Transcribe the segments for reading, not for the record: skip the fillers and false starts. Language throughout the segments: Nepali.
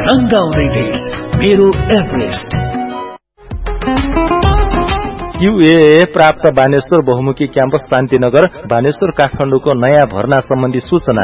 रंगाउने देश मेरो एभरेस्ट। UAA प्राप्त बानेश्वर बहुमुखी क्याम्पस शान्तिनगर बानेश्वर काठमाडौँको नयाँ भर्ना सम्बन्धी सूचना।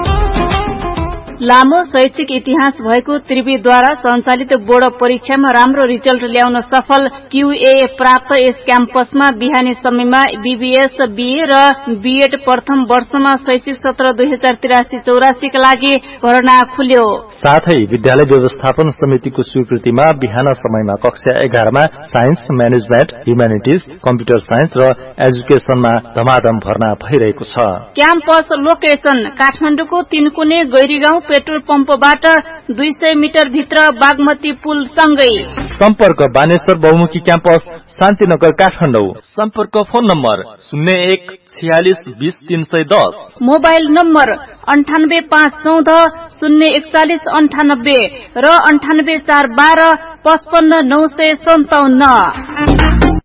लामो शैक्षिक इतिहास भएको त्रिवीद्वारा सञ्चालित बोर्ड परीक्षामा राम्रो रिजल्ट ल्याउन सफल QAA प्राप्त यस क्याम्पसमा बिहानी समयमा BBS BA र बीएड प्रथम वर्षमा शैक्षिक सत्र 2083-84 का लागि भर्ना खुल्यो। साथै विद्यालय व्यवस्थापन समितिको स्वीकृतिमा बिहान समयमा कक्षा 11 मा science, management, humanities, computer science र एजुकेसनमा धमाधम भर्ना भइरहेको छ। क्याम्पस लोकेसन काठमाडौँको तीनकुने गैरीगाउँ पेट्रोल पम्पबाट 200 मिटर भित्र बागमती पुल सँगै। सम्पर्क बानेश्वर बहुमुखी क्याम्पस शान्तिनगर काठमाडौँ। सम्पर्क फोन नम्बर 01 46 20 310, मोबाइल नम्बर 98514 041 98 र 98412 55 957।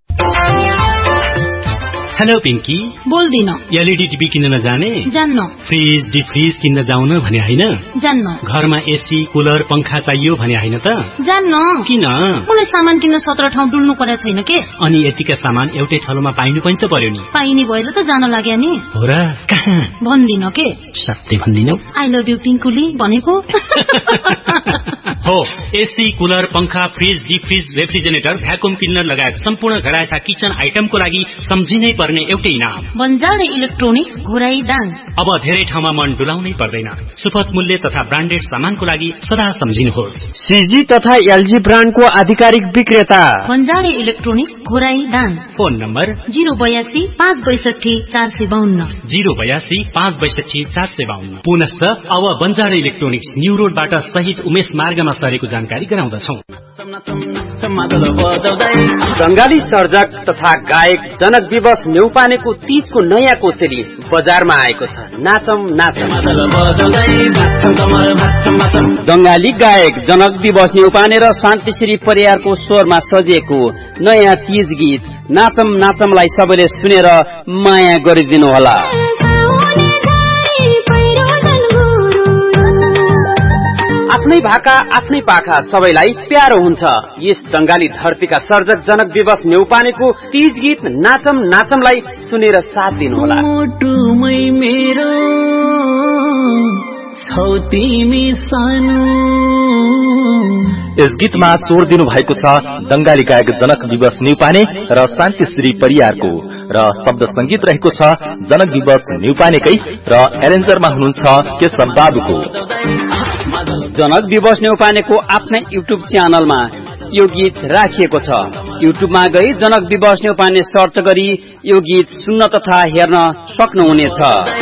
हेलो पिंकी, बोल्दिन। एलईडी टिभी किन्न जाने? जान्न। फ्रिज डिफ्रिज किन्न जाउन भने हैन? जान्न। घरमा एसी कुलर पंखा चाहियो भने हैन त? जान्न। किन? मलाई सामान किन्न 17 ठाउँ डुल्नु पर्या छैन के? अनि यतिका सामान एउटै ठाउँमा पाइनु पनि त पर्यो नि। पाइने भएर त जान लाग्या नि। हो र? कहाँ? भन्दिन के? सत्य भन्दिनौ? आई लभ यु पिंकुली भनेको। हो, एसी कुलर पंखा फ्रिज डिफ्रिज रेफ्रिजरेटर भ्याकुम क्लिनर लगायत सम्पूर्ण घरायसा किचन आइटमको लागि सम्झिनै पर्ने एउटै नाम बन्जारे इलेक्ट्रोनिक्स घोराई दाङ। अब धेरै ठाउँमा मन डुलाउनै पर्दैन। सुपथ मूल्य तथा ब्रान्डेड सामानको लागि सदा सम्झिनुहोस्। सीजी तथा एलजी ब्रान्डको आधिकारिक विक्रेता बन्जारे electronics Ghorahi Dang. Phone number 082 562 452 082 562 452। पुनश्च अब बन्जारे इलेक्ट्रोनिक्स न्यू रोडबाट शहीद उमेश मार्गमा सरेको जानकारी गराउँदछौं। बंगाली सर्जक तथा गायक जनक विवश न्यौपानेको 30 को नयाँ कोसेली बजारमा आएको छ। नाचम नाचम। बंगाली गायक जनक विवश न्यौपाने र शान्तिश्री परियारको स्वरमा सजिएको नयाँ 30 गीत नाचम नाचमलाई सबैले सुनेर माया गरिदिनु होला। आफ्नै भाका आफ्नै पाखा सबैलाई प्यारो हुन्छ। यस बंगाली धरतीका सर्जक जनक विवश न्यौपानेको 30 गीत नाचम नाचमलाई सुनेर साथ दिनुहोला। यस गीतमा स्वर दिनु भएको छ बंगाली गायक जनक विवश न्यौपाने र शान्तिश्री परियारको र शब्द संगीत रहेको छ जनक विवश न्यौपानेकै र एरेन्जरमा हुनुहुन्छ केशव बाबुको। जनक विवश न्यौपानेको आफ्नै युट्युब च्यानलमा यो गीत राखिएको छ। युट्युबमा गई जनक विवश न्यौपाने सर्च गरी यो गीत सुन्न तथा हेर्न सक्नुहुनेछ।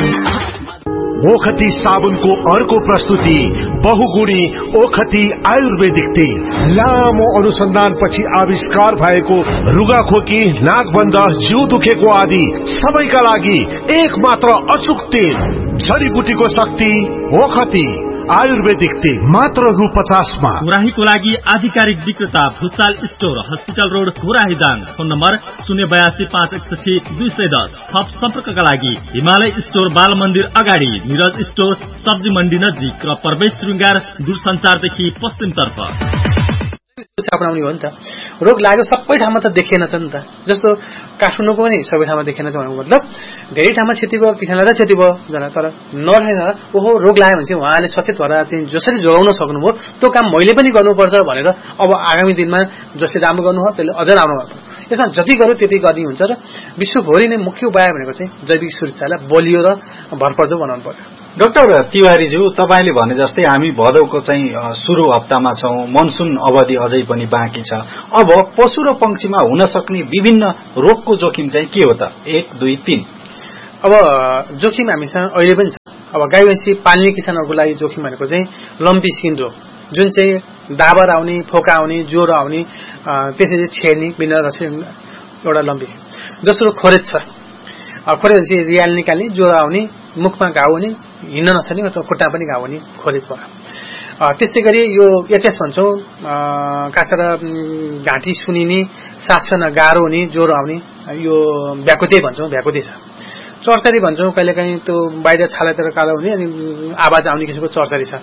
ओखती साबुनको अर्को प्रस्तुति बहुगुणी ओखती आयुर्वेदिक तेल। लामो अनुसन्धानपछि आविष्कार भएको रुगाखोकी, नाकबन्ध, जिउ दुखेको आदि सबैका लागि एक मात्र अचूक तेल। जडीबुटीको शक्ति ओखती आयुर्वेदिक तेल मात्र रु 50 मा। गुराहीको लागि आधिकारिक विक्रेता Bhusal store, hospital road, गुराही Dang. Phone number 082 561 210। थप सम्पर्कका लागि हिमालय स्टोर बाल मन्दिर अगाडि, निरज स्टोर सब्जी मण्डी नजिक र प्रवेश श्रृंगार दूरसञ्चारदेखि पश्चिमतर्फ। अपनाउने हो नि त। रोग लाग्यो सबै ठाउँमा त देखिएन छ नि त। जस्तो काठमाडौँको पनि सबै ठाउँमा देखिएन छ भनेको मतलब धेरै ठाउँमा क्षति भयो, किसानलाई त क्षति भयो जना, तर नरहेन ओहो रोग लाग्यो भने चाहिँ उहाँले सचेत भएर चाहिँ जसरी जोगाउन सक्नुभयो त्यो काम मैले पनि गर्नुपर्छ भनेर अब आगामी दिनमा जसले राम्रो गर्नु हो त्यसले अझ राम्रो गर्नु। यसमा जति गर्यो त्यति गर्ने हुन्छ र विश्वभरि नै मुख्य उपाय भनेको चाहिँ जैविक सुरक्षालाई बलियो र भरपर्दो बनाउनु पर्यो। डाक्टर तिवारीज्यू, तपाईले भने जस्तै हामी भदौको चाहिँ सुरु हप्तामा छौं, मनसुन अवधि अझै पनि बाँकी छ। अब पशु र पंक्षीमा हुन सक्ने विभिन्न रोगको जोखिम चाहिँ के हो त? 1 2 3। अब जोखिम हामीसँग अहिले पनि छ। अब गाई भैँसी पाल्ने किसानहरूको लागि जोखिम भनेको चाहिँ लम्पी स्किन रोग, जुन चाहिँ दाबर आउने, फोका आउने, ज्वरो आउने, त्यसैले छेर्ने बिना एउटा लम्पी। दोस्रो खोरेज छ। खोरेज चाहिँ रियाल निकाल्ने, ज्वरो आउने, मुखमा घाउ हुने, हिँड्न नसक्ने अथवा खुट्टा पनि घाउ हुने खोरेज भयो। त्यस्तै गरी यो एचएस भन्छौँ, काँचरा घाँटी सुनिने, सास फेर्न गाह्रो हुने, ज्वरो आउने, यो भ्याकुते भन्छौँ, भ्याकुते छ। चर्चरी भन्छौँ, कहिलेकाहीँ त्यो बाहिर छालातिर कालो हुने अनि आवाज आउने किसिमको चर्चरी छ।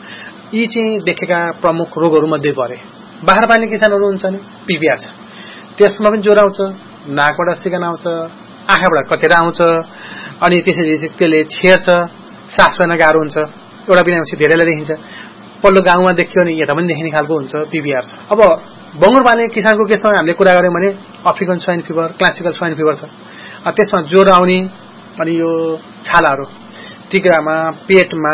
यी चाहिँ देखेका प्रमुख रोगहरूमध्ये परे। बाख्रा पाल्ने किसानहरू हुन्छ नि पिपिआर छ, त्यसमा पनि ज्वरो आउँछ, नाकबाट सिकान आउँछ, आँखाबाट कचेरा आउँछ, अनि त्यसपछि त्यसले छेर्छ, सास फेर्न गाह्रो हुन्छ। एउटा बिरामी धेरैलाई देखिन्छ, पल्लो गाउँमा देखियो भने यता पनि देखिने खालको हुन्छ पिपिआर छ। अब बङ्गुर पाल्ने किसानको केसमा हामीले कुरा गऱ्यौँ भने African swine fever, classical swine fever छ। त्यसमा ज्वरो आउने, अनि यो छालाहरू तिग्रामा, पेटमा,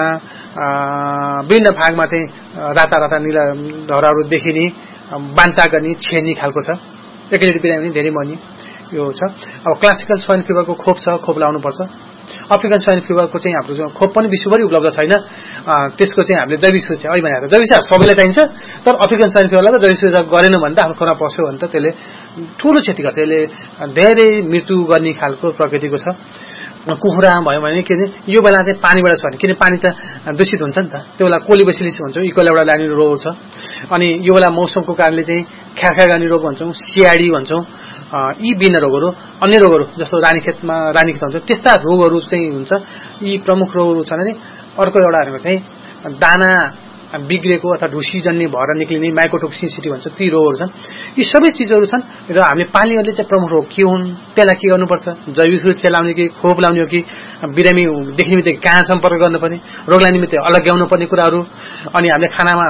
विभिन्न भागमा चाहिँ राता राता निला धराहरू देखिने, बान्ता गर्ने, छेर्ने खालको छ। एकैचोटि बिरामी धेरै मर्ने यो छ। अब क्लासिकल स्वाइन फिभरको खोप छ, खोप लाउनुपर्छ। अफ्रिकन स्वाइन फिभरको चाहिँ हाम्रो खोप पनि विश्वभरि उपलब्ध छैन, त्यसको चाहिँ हामीले जैविक सुरक्षा अहिले भनेर जैविक सुरक्षा सबैलाई चाहिन्छ, तर अफ्रिकन स्वाइन फिभरलाई त जैविक सुरक्षा गरेन भने त आफ्नो खोरमा पस्यो भने त त्यसले ठुलो क्षति गर्छ, यसले धेरै मृत्यु गर्ने खालको प्रकृतिको छ। कुखुरा भयो भने के अरे यो बेला चाहिँ पानीबाट छ भने, किन पानी त दूषित हुन्छ नि त, त्यो बेला कोलिबेसिलिस भन्छौँ, इकोला एउटा लाग्ने रोग छ। अनि यो बेला मौसमको कारणले चाहिँ ख्याख्या गर्ने रोग भन्छौँ, सिआडी भन्छौँ। यी विभिन्न रोगहरू, अन्य रोगहरू जस्तो रानीखेत हुन्छ, त्यस्ता रोगहरू चाहिँ हुन्छ। यी प्रमुख रोगहरू छन् भने अर्को एउटा चाहिँ दाना बिग्रेको अथवा ढुसीजन्य भएर निक्लिने माइकोटोक्सिसिटी भन्छ, ती रोगहरू छन्। यी सबै चिजहरू छन् र हामीले पाल्नेहरूले चाहिँ प्रमुख रोग के हुन्, त्यसलाई के गर्नुपर्छ, जैविक सुरक्षा लाउने कि खोप लाउने हो कि बिरामी देख्ने बित्तिकै कहाँ सम्पर्क गर्नुपर्ने, रोगलाई निमित्त अलग ल्याउनु पर्ने कुराहरू, अनि हामीले खानामा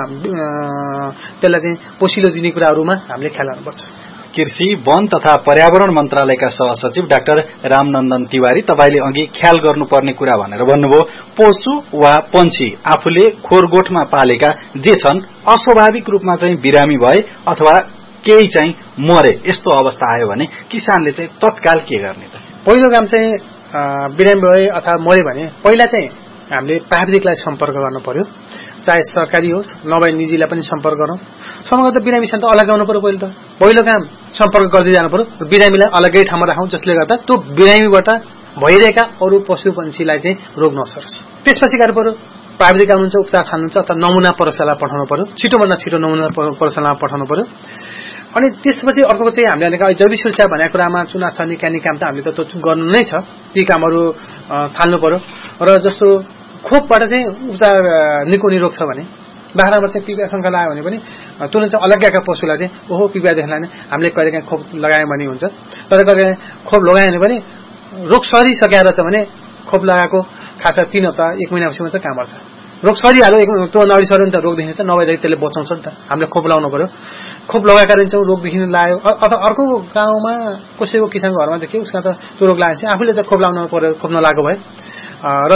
त्यसलाई चाहिँ पोसिलो दिने कुराहरूमा हामीले ख्याल गर्नुपर्छ। कृषि, वन तथा पर्यावरण मन्त्रालयका सहसचिव डाक्टर रामनन्दन तिवारी, तपाईले अघि ख्याल गर्नुपर्ने कुरा भनेर भन्नुभयो, पशु वा पंक्षी आफूले खोरगोठमा पालेका जे छन् अस्वाभाविक रूपमा चाहिँ बिरामी भए अथवा केही चाहिँ मरे, यस्तो अवस्था आयो भने किसानले चाहिँ तत्काल के गर्ने त? पहिलो काम चाहिँ बिरामी भए अथवा मरे भने पहिला चाहिँ हामीले प्राविधिकलाई सम्पर्क गर्नु पर्यो, चाहे सरकारी होस् नभए निजीलाई पनि सम्पर्क गरौँ। सम्पर्क त बिरामीसँग त अलग आउनु पर्यो। पहिलो काम सम्पर्क गर्दै जानु पर्यो, बिरामीलाई अलग्गै ठाउँमा राखौँ, जसले गर्दा त्यो बिरामीबाट भइरहेका अरू पशु पंक्षीलाई चाहिँ रोग नसरोस्। त्यसपछि गर्नु पर्यो प्राविधिक आउनुहुन्छ, उपचार थाल्नुहुन्छ, अथवा नमुना प्रयोगशाला पठाउनु पर्यो, छिटोभन्दा छिटो नमुना प्रयोगशालामा पठाउनु पर्यो। अनि त्यसपछि अर्को चाहिँ हामीले जैविक सुरक्षा भनेको कुरामा चुनाव छ, निकाल्ने काम त हामीले त गर्नु नै छ, ती कामहरू थाल्नु पर्यो। र जस्तो खोपबाट चाहिँ उपचार निको निरोग छ भने, बाख्रामा चाहिँ पिपिआर शङ्का लाग्यो भने पनि तुरन्त अलग्गैका पशुलाई चाहिँ ओहो पिपिआर देख्ला भने हामीले कहिलेकाहीँ खोप लगायौँ भने हुन्छ। तर कहिले खोप लगायो भने पनि रोग सरिसकेर छ भने खोप लगाएको खासमा 3 हप्ता 1 महिनापछि मात्र काम गर्छ। रोग सरिहाल्यो, त्यो नडी सऱ्यो भने त रोग देखिन्छ, नभएदेखि त्यसले बचाउँछ नि त। हामीले खोप लगाउनु पर्यो, खोप लगाएका रहन्छौँ, रोग देखिनु लाग्यो, अथवा अर्को गाउँमा कसैको किसानको घरमा देखियो उसमा त त्यो रोग लागेपछि आफूले त खोप लगाउनु पर्यो, खोप नलागेको भए। र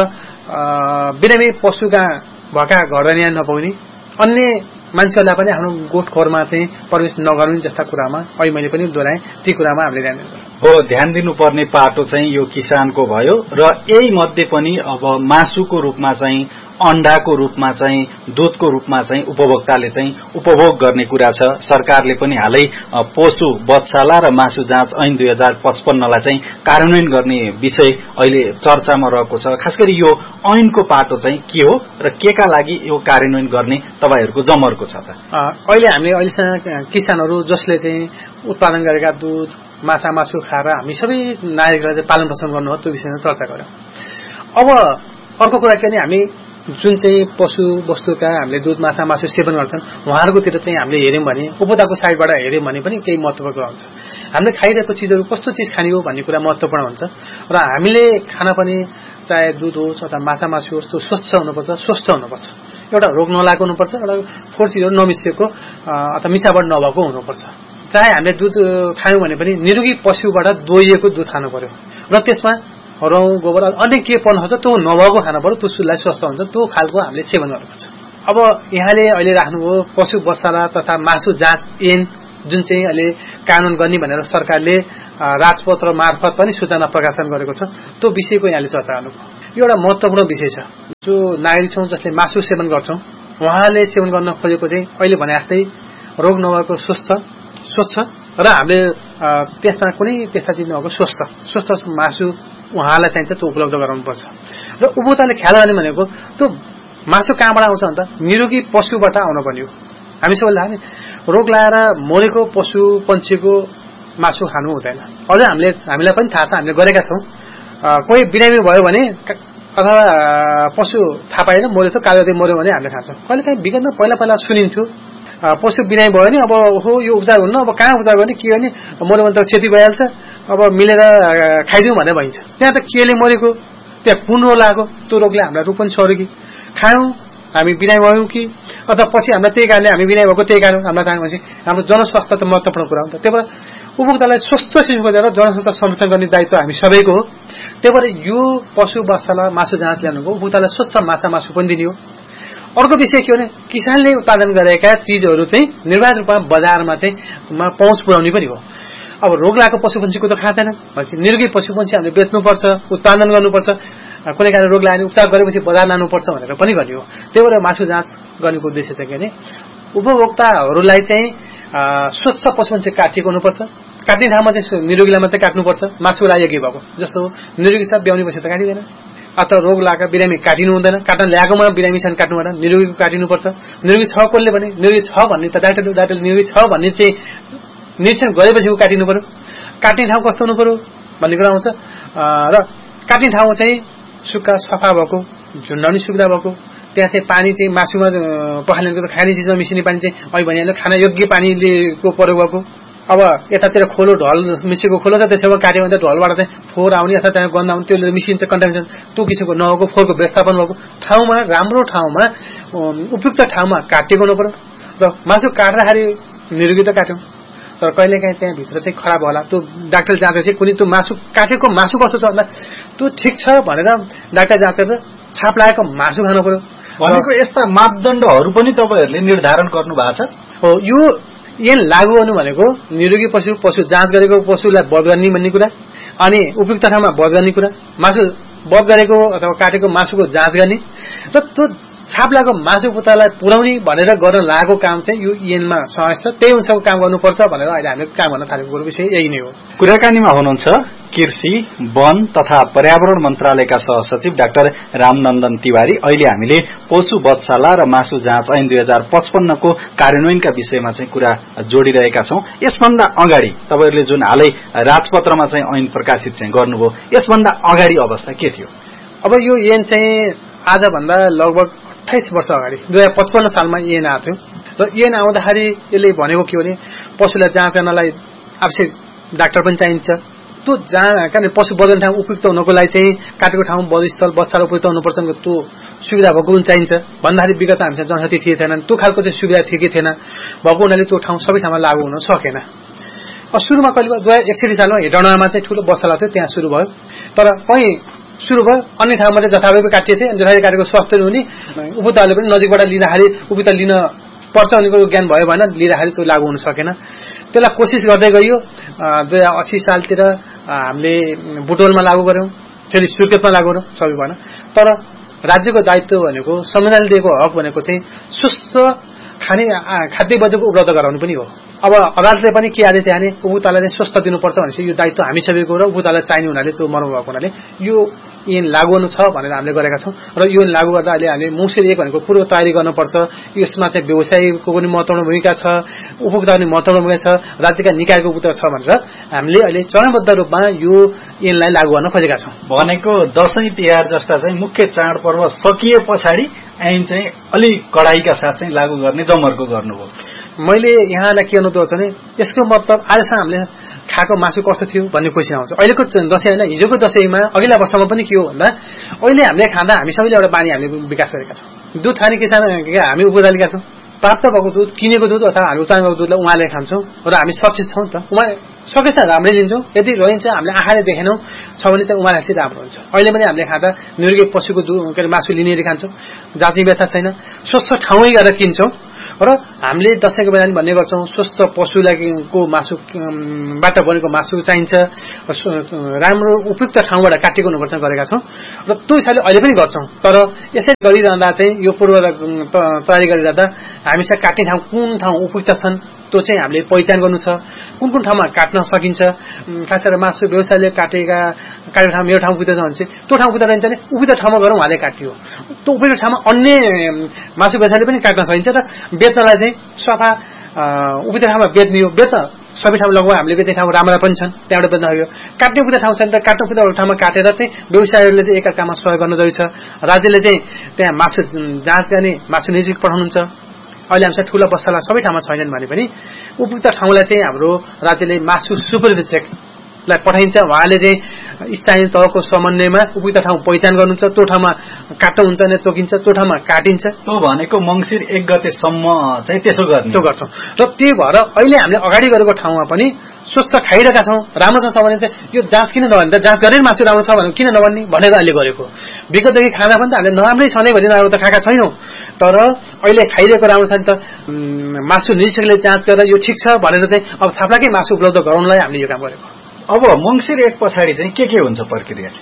बिरामी पशुका भएका घरधनिया नपाउने, अन्य मान्छेहरूलाई पनि आफ्नो गोठ खोरमा चाहिँ प्रवेश नगर्ने जस्ता कुरामा अहिले मैले पनि दोहोऱ्याएँ, ती कुरामा हामीले ध्यान दिनुपर्छ। हो, ध्यान दिनुपर्ने पाटो चाहिँ यो किसानको भयो। र यही मध्ये पनि अब मासुको रूपमा चाहिँ, अण्डाको रूपमा चाहिँ, दूधको रूपमा चाहिँ उपभोक्ताले चाहिँ उपभोग गर्ने कुरा छ। सरकारले पनि हालै पशु बत्साला र मासु जाँच ऐन 2055लाई चाहिँ कार्यान्वयन गर्ने विषय अहिले चर्चामा रहेको छ। खास गरी यो ऐनको पाटो चाहिँ के हो र केका लागि यो कार्यान्वयन गर्ने तपाईहरूको जमर्को छ त? अहिले हामीले अहिलेसम्म किसानहरू जसले चाहिँ उत्पादन गरेका दूध, माछा मासु खाएर हामी सबै नागरिकलाई चाहिँ पालन पोषण गर्नु हो, त्यो विषयमा चर्चा गर्यौं। अब अर्को कुरा के भने हामी जुन चाहिँ पशु वस्तुका हामीले दूध, माछा मासु सेवन गर्छन् उहाँहरूकोतिर चाहिँ हामीले हेर्यौं भने, उपभोक्ताको साइडबाट हेर्यौं भने पनि केही महत्त्वपूर्ण कुरा हुन्छ। हामीले खाइरहेको चिजहरू कस्तो चिज खाने हो भन्ने कुरा महत्त्वपूर्ण हुन्छ। र हामीले खाना पनि चाहे दूध होस् अथवा माछा मासु होस्, त्यो स्वच्छ हुनुपर्छ, स्वस्थ हुनुपर्छ, एउटा रोग नलागेको हुनुपर्छ, एउटा फोहोर चिजहरू नमिसिएको अथवा मिसावट नभएको हुनुपर्छ। चाहे हामीले दूध खायौं भने पनि निरोगी पशुबाट दोहिएको दूध खानु पर्यो, र त्यसमा रौँ गोबर अन्य के पर्न सक्छ त्यो नभएको खानु पर्यो, त्यो सुलाई स्वस्थ हुन्छ, त्यो खालको हामीले सेवन गर्नुपर्छ। अब यहाँले अहिले राख्नुभयो पशु बत्साला तथा मासु जाँच ऐन, जुन चाहिँ अहिले कानून गर्ने भनेर सरकारले राजपत्र मार्फत पनि सूचना प्रकाशन गरेको छ, त्यो विषयको यहाँले चर्चा गर्नुभयो। यो एउटा महत्त्वपूर्ण विषय छ। जो नागरिक छौँ जसले मासु सेवन गर्छौँ उहाँले सेवन गर्न खोजेको चाहिँ अहिले भने जस्तै रोग नभएको स्वच्छ र हामीले त्यसमा कुनै त्यस्ता चिज नभएको स्वस्थ मासु उहाँलाई चाहिन्छ, त्यो उपलब्ध गराउनुपर्छ। र उपभोक्ताले ख्याल गर्ने भनेको त्यो मासु कहाँबाट आउँछ भने त निरोगी पशुबाट आउनु पर्ने हो। हामी सबैलाई थाहा नि, रोग लगाएर मरेको पशु पंक्षीको मासु खानु हुँदैन। अझै हामीलाई पनि थाहा छ, हामीले गरेका छौँ। कोही बिरामी भयो भने अथवा पशु थाहा पाएन मर्यो त कालोदे मर्यो भने हामीले खान्छौँ। कहिले काहीँ विगतमा पहिला सुनिन्थ्यो पशु बिरामी भयो भने अब हो यो उपचार हुन्न, अब कहाँ उपचार गर्ने के गर्ने, मर्यो भने त क्षति भइहाल्छ, अब मिलेर खाइदिउँ भनेर भनिन्छ। त्यहाँ त केले मरेको, त्यहाँ कुन रोग लागेको, त्यो रोगले हामीलाई रोग पनि सर्यो कि खायौँ हामी बिरामी भयौँ कि अथवा पछि हामीलाई त्यही कारणले हामी बिरामी भएको त्यही कारण हामीलाई थाहा भएपछि हाम्रो जनस्वास्थ्य त महत्त्वपूर्ण कुरा हो नि त। त्यही भएर उपभोक्तालाई स्वस्थ किसिमको दिएर जनस्वास्थ्य संरक्षण गर्ने दायित्व हामी सबैको हो। त्यही भएर यो पशु बच्चालाई मासु जाँच ल्याउनुको उपभोक्तालाई स्वच्छ माछा मासु पनि दिने हो। अर्को विषय के हो भने किसानले उत्पादन गरेका चिजहरू चाहिँ निर्बाध रूपमा बजारमा चाहिँ पहुँच पुर्याउने पनि हो। अब रोग लागेको पशुपन्छीको त खाँदैन भनेपछि निरोगी पशुपन्छी हामीले बेच्नुपर्छ, उत्पादन गर्नुपर्छ, कुनै कारण रोग लाग्यो उपचार गरेपछि बजार लानुपर्छ भनेर पनि गर्ने हो। त्यही भएर मासु जाँच गर्नुको उद्देश्य चाहिँ के भने उपभोक्ताहरूलाई चाहिँ स्वच्छ पशुपन्छी काटिएको हुनुपर्छ। काट्ने ठाउँमा चाहिँ निरोगीलाई मात्रै काट्नुपर्छ, मासुलाई योग्य भएको जस्तो निरोगी छ ब्याउने पछि त काटिँदैन, अथवा रोग लागेका बिरामी काटिनु हुँदैन, काट्न ल्याएकोमा बिरामी छन् काट्नु भएन, निरोगीको काटिनुपर्छ। निरोगी छ कसले भने निरोगी छ भन्ने त डाक्टरले निरोगी छ भन्ने चाहिँ निरीक्षण गरेपछि काटिनु पर्यो। काट्ने ठाउँ कस्तो हुनु पर्यो भन्ने कुरा आउँछ र काट्ने ठाउँ चाहिँ सुक्खा सफा भएको, झुन्डाउने सुविधा भएको, त्यहाँ चाहिँ पानी चाहिँ मासुमा पखालिएको खाने चिजमा मिसिने पानी चाहिँ अहिले भनिहाल्यो खाना योग्य पानीको प्रयोग भएको। अब यतातिर खोलो ढल मिसिएको खोलो छ त्यसैमा काट्यो भने त ढलबाट चाहिँ फोहोर आउने अथवा त्यहाँ गन्ध आउने त्यसले मिसिन्छ, कन्टामिनेसन त्यो किसिमको नभएको, फोहोरको व्यवस्थापन भएको ठाउँमा राम्रो ठाउँमा उपयुक्त ठाउँमा काटिएको हुनु पर्यो। र मासु काट्दाखेरि निरोगी त काट्यौँ तर कहिलेकाहीँ त्यहाँभित्र चाहिँ खराब होला, त्यो डाक्टर जाँचेपछि कुनै त्यो मासु काटेको मासु कस्तो छ भन्दा त्यो ठिक छ भनेर डाक्टर जाँचेर छाप लागेको मासु खानु पर्यो। भनेको यस्ता मापदण्डहरू पनि तपाईँहरूले निर्धारण गर्नु भएको छ हो। यो यहाँ लागू गर्नु भनेको निरोगी पशु जाँच गरेको पशुलाई वध गर्ने भन्ने कुरा, अनि उपयुक्त ठाउँमा वध गर्ने कुरा, मासु वध गरेको अथवा काटेको मासुको जाँच गर्ने र त्यो छाप लागेको मासु पुतालाई पुर्याउने भनेर गर्न लागेको काम चाहिँ यो ऐनमा समावेश छ। त्यही अनुसारको काम गर्नुपर्छ भनेर अहिले हामीले काम गर्न थालेको विषय यही नै हो। कुराकानीमा हुनुहुन्छ कृषि, वन तथा पर्यावरण मन्त्रालयका सहसचिव डाक्टर रामनन्दन तिवारी। अहिले हामीले पशु वधशाला र मासु जाँच ऐन 2055 को कार्यान्वयनका विषयमा चाहिँ कुरा जोडिरहेका छौं। यसभन्दा अगाडि तपाईहरुले जुन हालै राजपत्रमा चाहिँ ऐन प्रकाशित चाहिँ गर्नुभयो, यसभन्दा अगाडि अवस्था के थियो? अब यो ऐन चाहिँ आजभन्दा लगभग 28 वर्ष अगाडि 2055 सालमा ऐन आएको थियो र ऐन आउँदाखेरि यसले भनेको के हो भने पशुलाई जाँच गर्नलाई आवश्यक डाक्टर पनि चाहिन्छ। त्यो कारण पशु बदल्ने ठाउँ उपयुक्त हुनको लागि चाहिँ काटेको ठाउँ वधस्थल बच्चालाई उपयुक्त हुनुपर्छ, त्यो सुविधा भएको पनि चाहिन्छ। भन्दाखेरि विगत हामीसँग जनशक्ति थिए थिएन, त्यो खालको चाहिँ सुविधा थियो कि थिएन, भएको हुनाले त्यो ठाउँ सबै ठाउँमा लागू हुन सकेन। सुरुमा कहिले 2061 सालमा हेटौँडामा चाहिँ ठुलो बसला थियो, त्यहाँ सुरु भयो। तर कहीँ सुरु भयो, अन्य ठाउँमा चाहिँ जथाभावी काटिए थिए। जथाभावी काटेको स्वास्थ्य हुने उपभोक्ताहरूले पनि नजिकबाट लिँदाखेरि उपभोक्ता लिन पर्छ भनेको ज्ञान भयो भएन, लिँदाखेरि त्यो लागू हुन सकेन। त्यसलाई कोसिस गर्दै गइयो। 2080 सालतिर हामीले बुटोलमा लागू गर्यौं, फेरि सुर्खेतमा लागू गर्यौं, सबै भएन। तर राज्यको दायित्व भनेको संविधानले दिएको हक भनेको चाहिँ स्वस्थ खाद्य वस्तुको उपलब्ध गराउनु पनि हो। अब अदालतले पनि के आदेश दिए उपभोक्तालाई स्वस्थ दिनुपर्छ भनेपछि यो दायित्व हामी सबैको र उपभोक्तालाई चाहिने हुनाले त्यो मर्म भएको हुनाले यो ऐन लागू गर्नु छ भनेर हामीले गरेका छौं। र यो ऐन लागू गर्दा अहिले हामीले मुसेर 1 भनेको पूर्व तयारी गर्नुपर्छ। यसमा चाहिँ व्यवसायको पनि महत्त्वपूर्ण भूमिका छ, उपभोक्ताको पनि महत्त्वपूर्ण भूमिका छ, राज्यका निकायको भूमिका छ भनेर हामीले अहिले चरणबद्ध रूपमा यो ऐनलाई लागू गर्न खोजेका छौं। भनेको दशैं तिहार जस्ता चाहिँ मुख्य चाडपर्व सकिए पछाडि ऐन चाहिँ अलि कडाइका साथ चाहिँ लागू गर्ने जमर्को गर्नुभयो। मैले यहाँलाई के अनुरोध गर्छु भने यसको मतलब आजसम्म हामीले खाएको मासु कस्तो थियो भन्ने क्वेशन आउँछ। अहिलेको दशैं हैन, हिजोको दशैंमा अघिल्ला वर्षमा पनि के हो भन्दा अहिले हामीले खाँदा हामी सबैले एउटा बानी हामीले विकास गरेका छौं। दुध खाने किसान हामी उपभोक्ताका छौं, प्राप्त भएको दुध, किनेको दुध अथवा हामी उत्पादन गरेको दुधलाई उहाँले खान्छौं र हामी सक्सेस छौं त। उहाँ सकेछ हामीले लिन्छौं, यदि रहन्छ हामीले आँखाले देखेनौं छ भने त उहाँले राम्रो हुन्छ। अहिले पनि हामीले खाँदा निरोगी पशुको मासु लिनेले खान्छौं, जाति व्यवस्था छैन, स्वस्थ ठाउँमै गएर किन्छौं र हामीले दशैंको बेला भन्ने गर्छौं स्वस्थ पशुको मासुबाट बनेको मासु चाहिन्छ, राम्रो उपयुक्त ठाउँबाट काटेको हुनुपर्छ गरेका छौं र त्यो हिसाबले अहिले पनि गर्छौं। तर यसै गरिरहँदा चाहिँ यो पूर्व तयारी गरिरहँदा हामीसँग काट्ने ठाउँ कुन ठाउँ उपयुक्त छन् त्यो चाहिँ हामीले पहिचान गर्नु छ, कुन कुन ठाउँमा काट्न सकिन्छ। खास गरेर मासु व्यवसायले काटेको ठाउँ मेरो ठाउँ उपयुक्त छ भने चाहिँ त्यो ठाउँ उपयुक्त रहन्छ भने उपयुक्त ठाउँमा गएर उहाँले काटियो, त्यो उपयुक्त ठाउँमा अन्य मासु व्यवसायले पनि काट्न सकिन्छ र बेच्नलाई चाहिँ सफा उपयुक्त ठाउँमा बेच्ने हो। बेच्न सबै ठाउँ लगभग हामीले बेच्ने ठाउँ राम्रा पनि छन्, त्यहाँबाट बेच्न सक्यो। काट्ने पुग्ने ठाउँ छ नि त, काट्नु पुग्ने ठाउँमा काटेर चाहिँ व्यवसायीहरूले चाहिँ एकअर्कामा सहयोग गर्न जरुरी छ। राज्यले चाहिँ त्यहाँ मासु जाँच गर्ने मासु निरीक्षक पठाउनुहुन्छ। अहिले हामीसँग ठुला बस्ताला सबै ठाउँमा छैनन् भने पनि उपयुक्त ठाउँलाई चाहिँ हाम्रो राज्यले मासु सुपरभिजिटलाई पठाइन्छ। उहाँले चाहिँ स्थानीय तहको समन्वयमा उपयुक्त ठाउँ पहिचान गर्नुहुन्छ, त्यो ठाउँमा काट्नुहुन्छ भने तोकिन्छ, त्यो ठाउँमा काटिन्छ। त्यो भनेको मङ्सिर 1 गतेसम्म चाहिँ त्यसो गर्ने त्यो गर्छौँ। र त्यही भएर अहिले हामीले अगाडि गरेको ठाउँमा पनि स्वच्छ खाइरहेका छौँ, राम्रोसँग छ भने चाहिँ यो जाँच किन नभने त, जाँच गरेर मासु राम्रो छ भने किन नभन्ने भनेर अहिले गरेको। विगतदेखि खाँदा पनि त हामीले नराम्रै सधैँभरि नराम्रो त खाएका छैनौँ, तर अहिले खाइरहेको राम्रो छ नि त। मासु निरीक्षकले जाँच गरेर यो ठिक छ भनेर चाहिँ अब छाप्लाकै मासु उपलब्ध गराउनलाई हामीले यो काम गरेको। अब मङ्सिर 1 पछाडि चाहिँ के हुन्छ प्रक्रिया?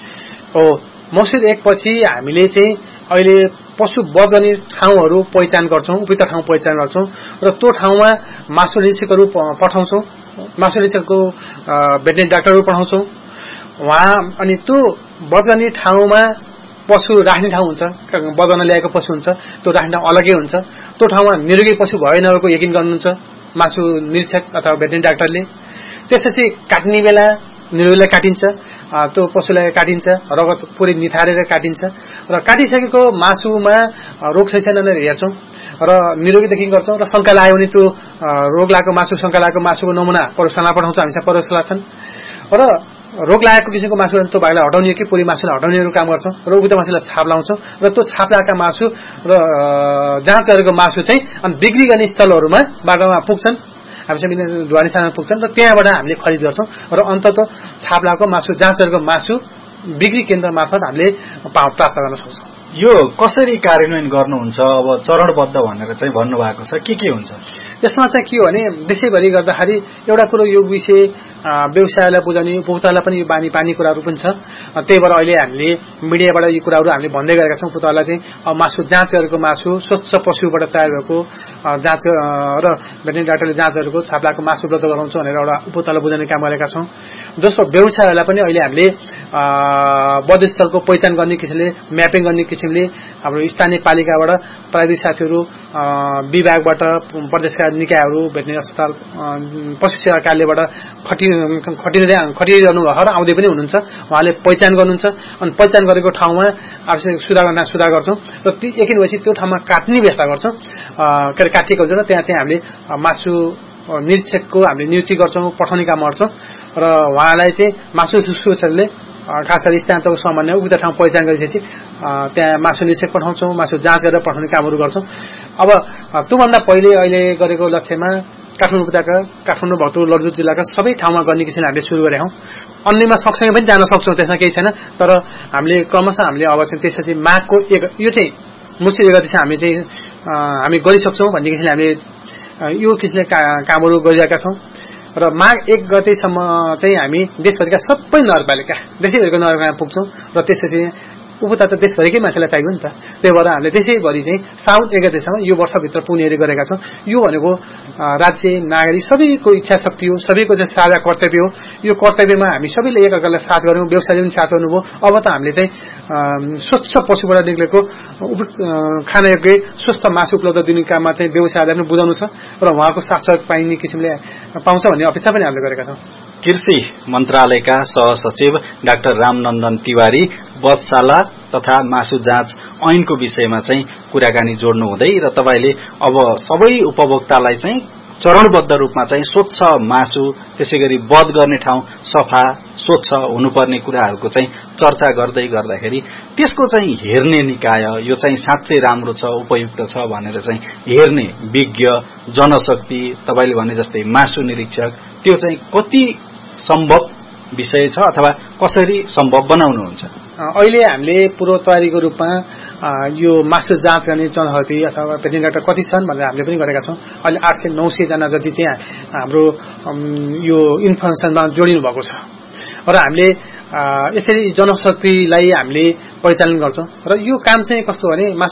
मङ्सिर 1 पछि हामीले चाहिँ अहिले पशु वध गर्ने ठाउँहरू पहिचान गर्छौँ, उपयुक्त ठाउँ पहिचान गर्छौँ र त्यो ठाउँमा मासु निरीक्षकहरू पठाउँछौँ, मासु निरीक्षकको भेटनेरी डाक्टरहरू पठाउँछौँ उहाँ। अनि त्यो वध गर्ने ठाउँमा पशु राख्ने ठाउँ हुन्छ, वध गर्न ल्याएको पशु हुन्छ, त्यो राख्ने ठाउँ अलग्गै हुन्छ। त्यो ठाउँमा निरोगी पशु भयो नभएको यकिन गर्नुहुन्छ मासु निरीक्षक अथवा भेटनेरी डाक्टरले। त्यसपछि काट्ने बेला निरोगीलाई काटिन्छ, त्यो पशुलाई काटिन्छ, रगत पुरै निथारेर काटिन्छ र काटिसकेको मासुमा रोग छैन भनेर हेर्छौँ र निरोगीदेखि गर्छौँ। र शङ्का लाग्यो भने त्यो रोग लागेको मासु, शङ्का लागेको मासुको नमुना प्रयोगशाला पठाउँछ, हामीसँग प्रयोगशाला छन्। र रोग लागेको किसिमको मासु त्यो भागलाई हटाउने कि पुरै मासुलाई हटाउने काम गर्छौँ र उपयुक्त मासुलाई छाप लाउँछौँ र त्यो छाप लागेका मासु र जाँच गरेको मासु चाहिँ अनि बिक्री गर्ने स्थलहरूमा बाटोमा पुग्छन्, हामीसँग ढुवानी स्थानमा पुग्छन् र त्यहाँबाट हामीले खरिद गर्छौँ र अन्तत छाप लागेको मासु, जाँच गरेको मासु बिक्री केन्द्र मार्फत हामीले प्राप्त गर्न सक्छौँ। यो कसरी कार्यान्वयन गर्नुहुन्छ? अब चरणबद्ध भनेर चाहिँ भन्नुभएको छ, के हुन्छ यसमा चाहिँ? के हो भने देशैभरि गर्दाखेरि एउटा कुरो यो विषय व्यवसायलाई बुझाउने, उपभोक्तालाई पनि यो बानी पानी कुराहरू पनि छ। त्यही भएर अहिले हामीले मिडियाबाट यी कुराहरू हामीले भन्दै गरेका छौँ। उपभोक्तालाई चाहिँ मासु जाँच गरेको मासु, स्वच्छ पशुबाट तयार भएको जाँच र भेटनेरी डाक्टरले जाँच गरेको छाप्लाको मासु उपलब्ध गराउँछौँ भनेर एउटा उपभोक्तालाई बुझाउने काम गरेका छौँ। दोस्रो, व्यवसायहरूलाई पनि अहिले हामीले वधस्थलको पहिचान गर्ने किसिमले, म्यापिङ गर्ने किसिमले हाम्रो स्थानीय पालिकाबाट प्राविधिक साथीहरू, विभागबाट, प्रदेशका निकायहरू, भेटनेरी अस्पताल, पशु सेवा कार्यालयबाट खटिरहनु भएको र आउँदै पनि हुनुहुन्छ। उहाँले पहिचान गर्नुहुन्छ अनि पहिचान गरेको ठाउँमा आवश्यक सुधार गर्छौँ र एकैन भएपछि त्यो ठाउँमा काट्ने व्यवस्था गर्छौँ। काटिएको हुन्छ र त्यहाँ चाहिँ हामीले मासु निरीक्षकको हामीले नियुक्ति गर्छौँ, पठाउने काम गर्छौँ र उहाँलाई चाहिँ मासु सुरक्षाले खास गरी स्थानीय समन्वय उपयुक्त ठाउँ पहिचान गरिसकेपछि त्यहाँ मासु निरीक्षक पठाउँछौँ, मासु जाँच गरेर पठाउने कामहरू गर्छौँ। अब त्योभन्दा पहिले अहिले गरेको लक्ष्यमा काठमाडौँ उपत्यका, काठमाडौँ भक्तपुर, ललितपुर जिल्लाका सबै ठाउँमा गर्ने किसिमले हामीले सुरु गरेका हौँ। अन्यमा सँगसँगै पनि जान सक्छौँ, त्यसमा केही छैन। तर हामीले क्रमशः हामीले अब चाहिँ त्यसपछि माघको यो चाहिँ मुख्य जग्गा चाहिँ हामी गरिसक्छौँ भन्ने किसिमले हामीले यो किसिमले कामहरू गरिरहेका छौँ र माघ 1 गतेसम्म चाहिँ हामी देशभरिका सबै नगरपालिका, देशैभरिको नगरपालिकामा पुग्छौँ र त्यसपछि उपभोक्ता त देशभरिकै मान्छेलाई चाहियो नि त। त्यही भएर हामीले देशैभरि चाहिँ साउन 1 गतेसम्म यो वर्षभित्र पुग्ने गरेका छौँ। यो भनेको राज्य, नागरिक सबैको इच्छा शक्ति हो, सबैको चाहिँ साझा कर्तव्य हो। यो कर्तव्यमा हामी सबैले एकअर्कालाई साथ गऱ्यौँ, व्यवसायले पनि साथ गर्नुभयो। अब त हामीले चाहिँ स्वच्छ पशुबाट निक्लेको खानयोग्य स्वस्थ मासु उपलब्ध दिने काममा चाहिँ व्यवसायलाई पनि बुझाउनु छ र उहाँको साथ सहयोग पाइने किसिमले पाउँछ भन्ने अपेक्षा पनि हामीले गरेका छौँ। कृषि मन्त्रालयका सहसचिव डाक्टर रामनन्दन तिवारी वधशाला तथा मासु जाँच ऐनको विषयमा चाहिँ कुराकानी जोड्नु हुँदै र तपाईले अब सबै उपभोक्तालाई चाहिँ चरणबद्ध रूपमा चाहिँ स्वच्छ मासु, त्यसैगरी वध गर्ने ठाउँ सफा स्वच्छ हुनुपर्ने कुराहरूको चाहिँ चर्चा गर्दै गर्दाखेरि त्यसको चाहिँ हेर्ने निकाय, यो चाहिँ साँच्चै राम्रो छ, उपयुक्त छ भनेर चाहिँ हेर्ने विज्ञ, जनशक्ति, तपाईले भने जस्तै मासु निरीक्षक, त्यो चाहिँ कति सम्भव विषय छ अथवा कसरी सम्भव बनाउनुहुन्छ? अहिले हामीले पूर्व तयारीको रूपमा यो मासु जाँच गर्ने जनशक्ति अथवा भेटनेरी डाक्टर कति छन् भनेर हामीले पनि गरेका छौँ। अहिले 800-900 जना जति चाहिँ हाम्रो यो इन्फर्मेसनमा जोडिनु भएको छ र हामीले यसरी जनशक्तिलाई हामीले परिचालन गर्छौँ र यो काम चाहिँ कस्तो भने